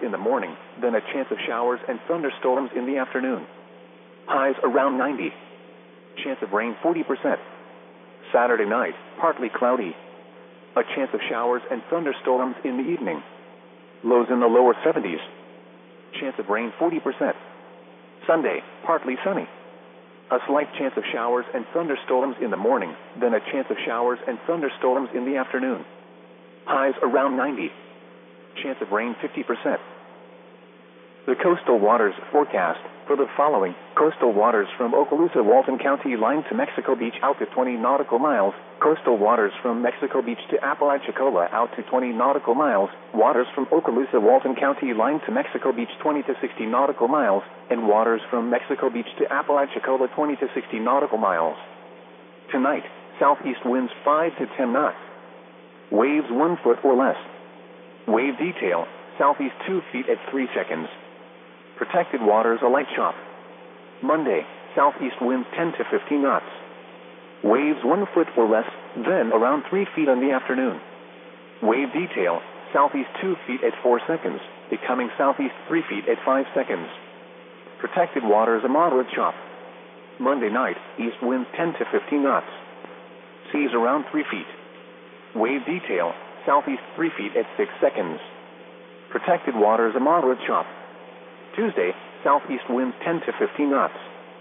in the morning, then a chance of showers and thunderstorms in the afternoon. Highs around 90. Chance of rain 40%. Saturday night, partly cloudy. A chance of showers and thunderstorms in the evening. Lows in the lower 70s. Chance of rain 40%. Sunday, partly sunny. A slight chance of showers and thunderstorms in the morning, then a chance of showers and thunderstorms in the afternoon. Highs around 90. Chance of rain 50%. The coastal waters forecast for the following: coastal waters from Okaloosa, Walton County line to Mexico Beach out to 20 nautical miles, coastal waters from Mexico Beach to Apalachicola out to 20 nautical miles, waters from Okaloosa, Walton County line to Mexico Beach 20 to 60 nautical miles, and waters from Mexico Beach to Apalachicola 20 to 60 nautical miles. Tonight, southeast winds 5 to 10 knots. Waves 1 foot or less. Wave detail, southeast 2 feet at 3 seconds. Protected waters a light chop. Monday, southeast winds 10 to 15 knots. Waves 1 foot or less, then around 3 feet in the afternoon. Wave detail, southeast 2 feet at 4 seconds, becoming southeast 3 feet at 5 seconds. Protected waters a moderate chop. Monday night, east winds 10 to 15 knots. Seas around 3 feet. Wave detail, southeast 3 feet at 6 seconds. Protected waters a moderate chop. Tuesday, southeast winds 10 to 15 knots.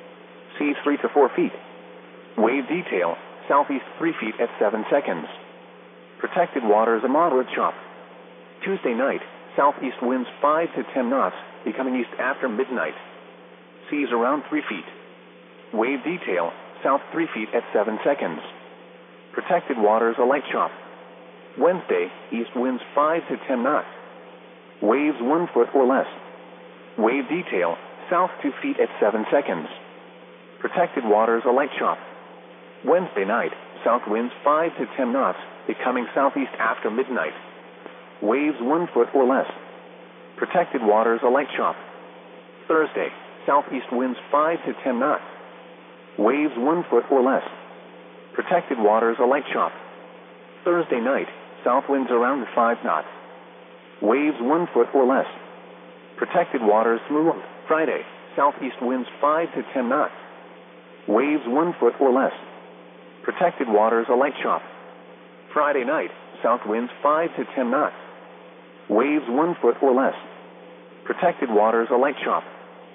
Seas 3 to 4 feet. Wave detail, southeast 3 feet at 7 seconds. Protected waters a moderate chop. Tuesday night, southeast winds 5 to 10 knots, becoming east after midnight. Seas around 3 feet. Wave detail, south 3 feet at 7 seconds. Protected waters a light chop. Wednesday, east winds 5 to 10 knots. Waves 1 foot or less. Wave detail, south 2 feet at 7 seconds. Protected waters a light chop. Wednesday night, south winds 5 to 10 knots, becoming southeast after midnight. Waves 1 foot or less. Protected waters a light chop. Thursday, southeast winds 5 to 10 knots. Waves 1 foot or less. Protected waters a light chop. Thursday night, south winds around 5 knots. Waves 1 foot or less. Protected waters smooth. Friday, southeast winds 5 to 10 knots. Waves 1 foot or less. Protected waters a light chop. Friday night, south winds 5 to 10 knots. Waves 1 foot or less. Protected waters a light chop.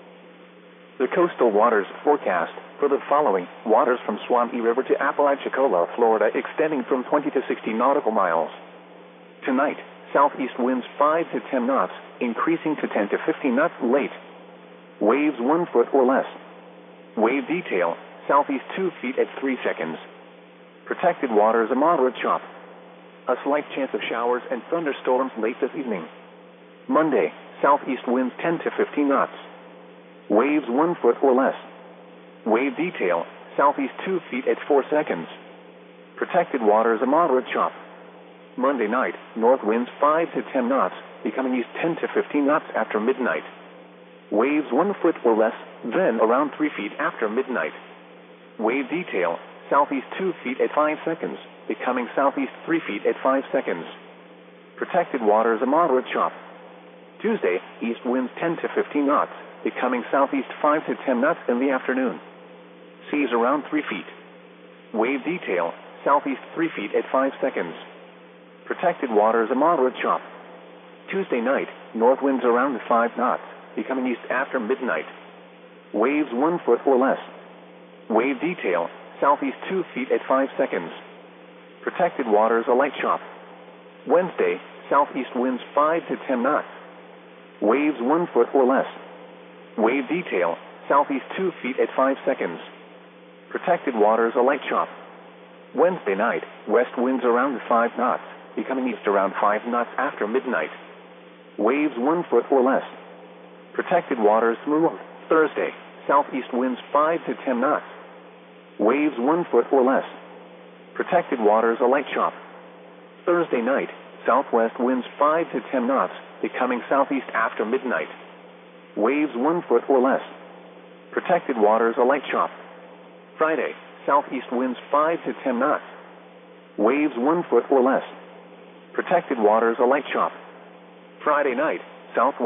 The coastal waters forecast for the following: waters from Swampy River to Apalachicola, Florida, extending from 20 to 60 nautical miles. Tonight, southeast winds 5 to 10 knots, increasing to 10 to 15 knots late. Waves 1 foot or less. Wave detail, southeast 2 feet at 3 seconds. Protected waters a moderate chop. A slight chance of showers and thunderstorms late this evening. Monday, southeast winds 10 to 15 knots. Waves 1 foot or less. Wave detail, southeast 2 feet at 4 seconds. Protected waters a moderate chop. Monday night, north winds 5 to 10 knots, becoming east 10 to 15 knots after midnight. Waves 1 foot or less, then around 3 feet after midnight. Wave detail, southeast 2 feet at 5 seconds, becoming southeast 3 feet at 5 seconds. Protected waters a moderate chop. Tuesday, east winds 10 to 15 knots, becoming southeast 5 to 10 knots in the afternoon. Seas around 3 feet. Wave detail, southeast 3 feet at 5 seconds. Protected waters a moderate chop. Tuesday night, north winds around 5 knots, becoming east after midnight. Waves 1 foot or less. Wave detail, southeast 2 feet at 5 seconds. Protected waters a light chop. Wednesday, southeast winds 5 to 10 knots. Waves 1 foot or less. Wave detail, southeast 2 feet at 5 seconds. Protected waters a light chop. Wednesday night, west winds around 5 knots, becoming east around 5 knots after midnight. Waves 1 foot or less. Protected waters smooth. Thursday, southeast winds 5 to 10 knots. Waves 1 foot or less. Protected waters a light chop. Thursday night, southwest winds 5 to 10 knots, becoming southeast after midnight. Waves 1 foot or less. Protected waters a light chop. Friday, southeast winds 5 to 10 knots. Waves 1 foot or less. Protected waters a light chop. Friday night, southwest